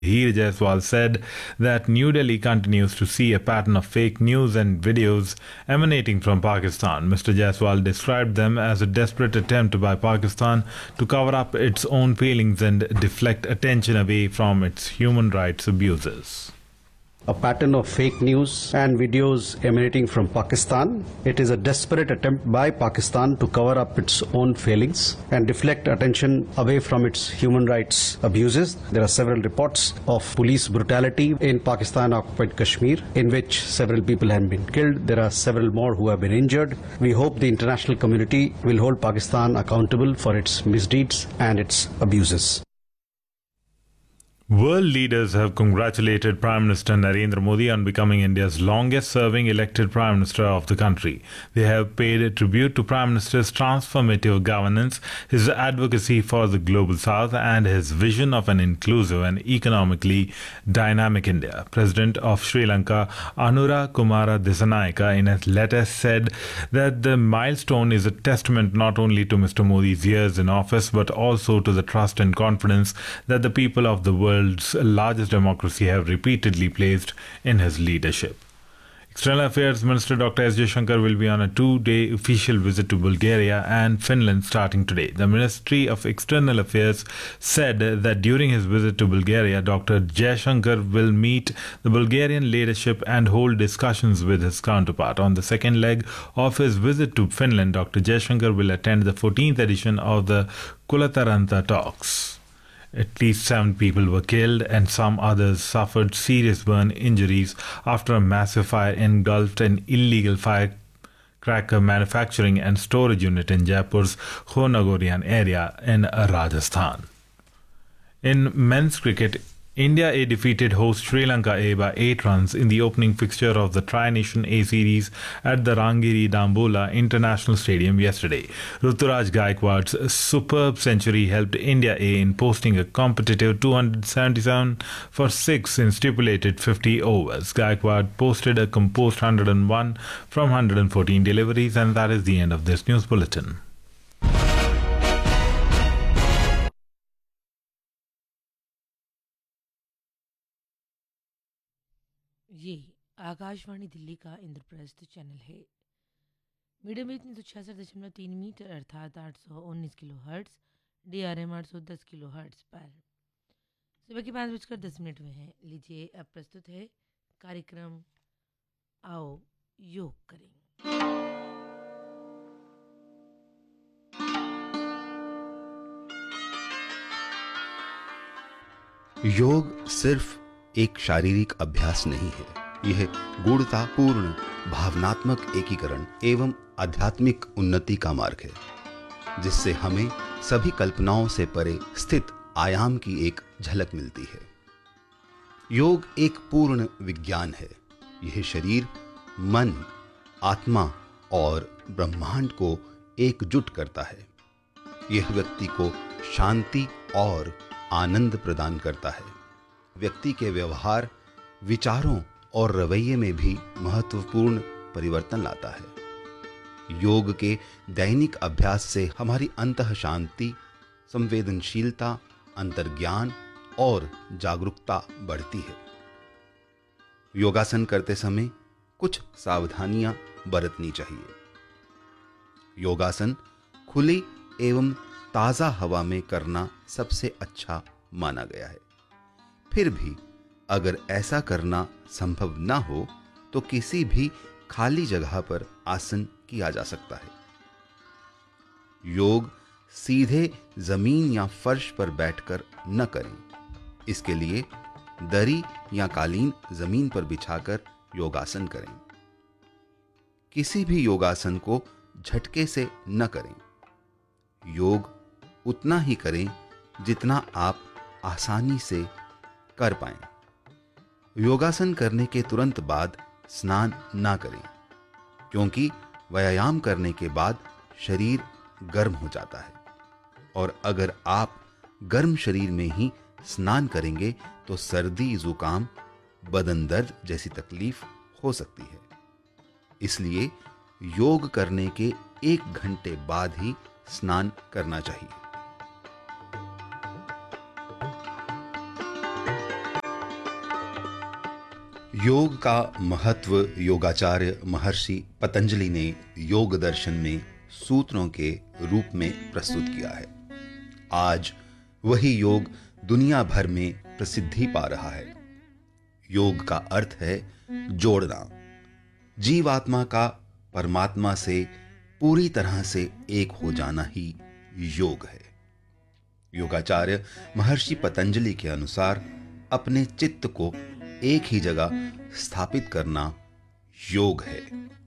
Heer Jaiswal said that New Delhi continues to see a pattern of fake news and videos emanating from Pakistan. Mr. Jaiswal described them as a desperate attempt by Pakistan to cover up its own failings and deflect attention away from its human rights abuses. A pattern of fake news and videos emanating from Pakistan. It is a desperate attempt by Pakistan to cover up its own failings and deflect attention away from its human rights abuses. There are several reports of police brutality in Pakistan-occupied Kashmir, in which several people have been killed. There are several more who have been injured. We hope the international community will hold Pakistan accountable for its misdeeds and its abuses. World leaders have congratulated Prime Minister Narendra Modi on becoming India's longest-serving elected Prime Minister of the country. They have paid a tribute to Prime Minister's transformative governance, his advocacy for the Global South, and his vision of an inclusive and economically dynamic India. President of Sri Lanka, Anura Kumara Dissanayaka, in a letter said that the milestone is a testament not only to Mr. Modi's years in office but also to the trust and confidence that the people of the world's largest democracy have repeatedly placed in his leadership. External Affairs Minister Dr. S. Jaishankar will be on a two-day official visit to Bulgaria and Finland starting today. The Ministry of External Affairs said that during his visit to Bulgaria, Dr. Jaishankar will meet the Bulgarian leadership and hold discussions with his counterpart. On the second leg of his visit to Finland, Dr. Jaishankar will attend the 14th edition of the Kulataranta Talks. At least 7 people were killed and some others suffered serious burn injuries after a massive fire engulfed an illegal firecracker manufacturing and storage unit in Jaipur's Khonagorian area in Rajasthan. In men's cricket, India A defeated host Sri Lanka A by 8 runs in the opening fixture of the Tri-Nation A Series at the Rangiri Dambola International Stadium yesterday. Ruturaj Gaikwad's superb century helped India A in posting a competitive 277 for 6 in stipulated 50 overs. Gaikwad posted a composed 101 from 114 deliveries, and that is the end of this news bulletin. ये आकाशवाणी दिल्ली का Indraprastha channel है। Medium wave 366.3 metre अर्थात 819 kilo hertz, DRM 810 kilo hertz पर सुबह के 5:10 में है। लीजिए अब प्रस्तुत है कार्यक्रम आओ योग करें। योग सिर्फ एक शारीरिक अभ्यास नहीं है, यह गूढ़तापूर्ण भावनात्मक एकीकरण एवं आध्यात्मिक उन्नति का मार्ग है, जिससे हमें सभी कल्पनाओं से परे स्थित आयाम की एक झलक मिलती है। योग एक पूर्ण विज्ञान है। यह शरीर, मन, आत्मा और ब्रह्मांड को एकजुट करता है। यह व्यक्ति को शांति और आनंद प्रदान करता है। व्यक्ति के व्यवहार, विचारों और रवैये में भी महत्वपूर्ण परिवर्तन लाता है। योग के दैनिक अभ्यास से हमारी अंतः शांति, संवेदनशीलता, अंतर्ज्ञान और जागरूकता बढ़ती है। योगासन करते समय कुछ सावधानियां बरतनी चाहिए। योगासन खुली एवं ताज़ा हवा में करना सबसे अच्छा माना गया है। फिर भी अगर ऐसा करना संभव न हो तो किसी भी खाली जगह पर आसन किया जा सकता है। योग सीधे जमीन या फर्श पर बैठकर न करें। इसके लिए दरी या कालीन जमीन पर बिछाकर योगासन करें। किसी भी योगासन को झटके से न करें। योग उतना ही करें जितना आप आसानी से कर पाएं। योगासन करने के तुरंत बाद स्नान ना करें, क्योंकि व्यायाम करने के बाद शरीर गर्म हो जाता है और अगर आप गर्म शरीर में ही स्नान करेंगे तो सर्दी, जुकाम, बदन दर्द जैसी तकलीफ हो सकती है। इसलिए योग करने के 1 घंटे बाद ही स्नान करना चाहिए। योग का महत्व योगाचार्य महर्षि पतंजलि ने योग दर्शन में सूत्रों के रूप में प्रस्तुत किया है। आज वही योग दुनिया भर में प्रसिद्धि पा रहा है। योग का अर्थ है जोड़ना। जीवात्मा का परमात्मा से पूरी तरह से एक हो जाना ही योग है। योगाचार्य महर्षि पतंजलि के अनुसार अपने चित्त को एक ही जगह स्थापित करना योग है।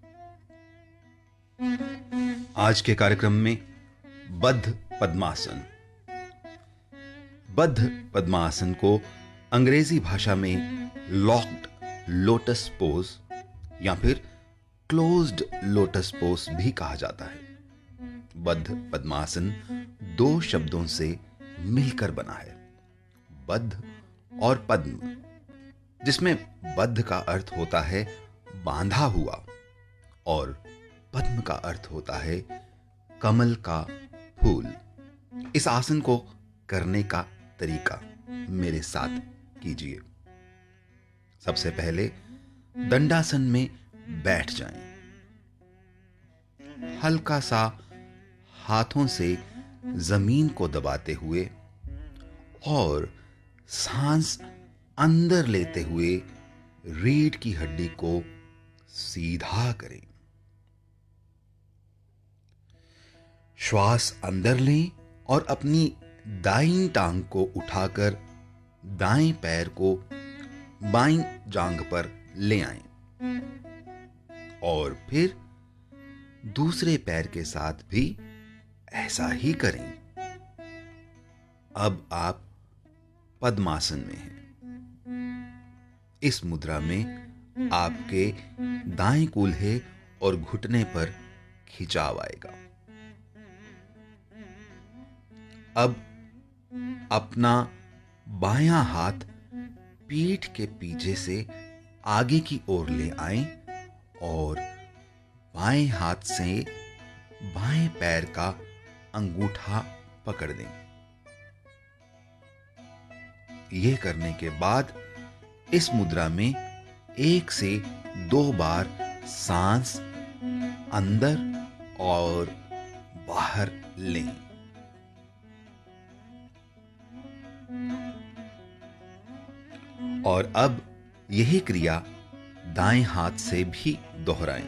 आज के कार्यक्रम में बद्ध पद्मासन। बद्ध पद्मासन को अंग्रेजी भाषा में लॉक्ड लोटस पोज या फिर क्लोज्ड लोटस पोज भी कहा जाता है। बद्ध पद्मासन दो शब्दों से मिलकर बना है, बद्ध और पद्म, जिसमें बद्ध का अर्थ होता है बांधा हुआ और पद्म का अर्थ होता है कमल का फूल। इस आसन को करने का तरीका मेरे साथ कीजिए। सबसे पहले दंडासन में बैठ जाएं। हल्का सा हाथों से जमीन को दबाते हुए और सांस अंदर लेते हुए रीढ़ की हड्डी को सीधा करें। श्वास अंदर लें और अपनी दाईं टांग को उठाकर दाएं पैर को बाईं जांघ पर ले आएं और फिर दूसरे पैर के साथ भी ऐसा ही करें। अब आप पद्मासन में हैं। इस मुद्रा में आपके दाएं कूल्हे और घुटने पर खिंचाव आएगा। अब अपना बायां हाथ पीठ के पीछे से आगे की ओर ले आएं और बाएं हाथ से बाएं पैर का अंगूठा पकड़ दें। यह करने के बाद इस मुद्रा में 1 से 2 बार सांस अंदर और बाहर लें। और अब यही क्रिया दाएं हाथ से भी दोहराएं।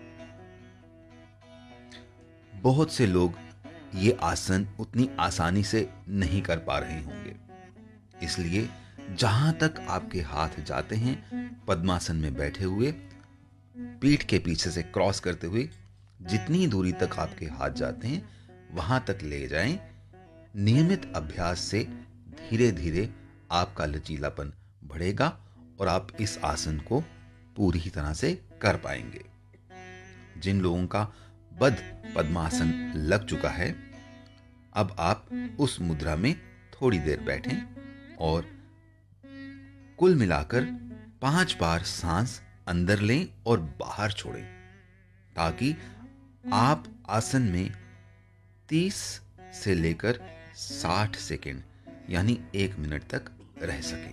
बहुत से लोग ये आसन उतनी आसानी से नहीं कर पा रहे होंगे, इसलिए जहां तक आपके हाथ जाते हैं पद्मासन में बैठे हुए पीठ के पीछे से क्रॉस करते हुए जितनी दूरी तक आपके हाथ जाते हैं वहां तक ले जाएं। नियमित अभ्यास से धीरे धीरे आपका लचीलापन बढ़ेगा और आप इस आसन को पूरी तरह से कर पाएंगे। जिन लोगों का बद्ध पद्मासन लग चुका है, अब आप उस मुद्रा में थोड़ी देर बैठें और कुल मिलाकर 5 बार सांस अंदर लें और बाहर छोड़ें, ताकि आप आसन में 30 से लेकर 60 सेकेंड यानी 1 मिनट तक रह सकें।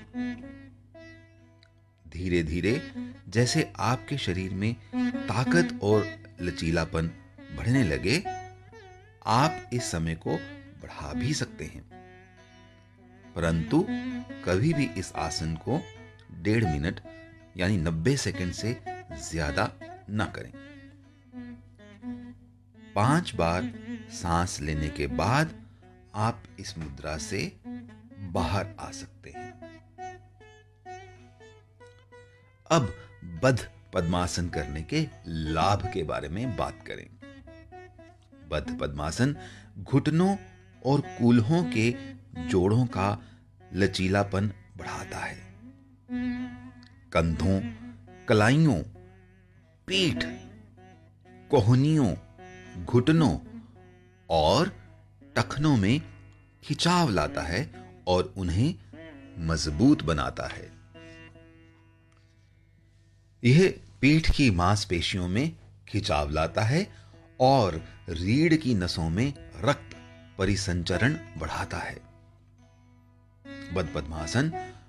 धीरे धीरे जैसे आपके शरीर में ताकत और लचीलापन बढ़ने लगे, आप इस समय को बढ़ा भी सकते हैं, परंतु कभी भी इस आसन को 1.5 मिनट यानी 90 सेकंड से ज्यादा ना करें। 5 बार सांस लेने के बाद आप इस मुद्रा से बाहर आ सकते हैं। अब बद्ध पद्मासन करने के लाभ के बारे में बात करें। बद्ध पद्मासन घुटनों और कूल्हों के जोड़ों का लचीलापन बढ़ाता है। कंधों, कलाइयों, पीठ, कोहनियों, घुटनों और टखनों में खिंचाव लाता है और उन्हें मजबूत बनाता है। यह पीठ की मांसपेशियों में खिंचाव लाता है और रीढ़ की नसों में रक्त परिसंचरण बढ़ाता है। बद्ध पद्मासन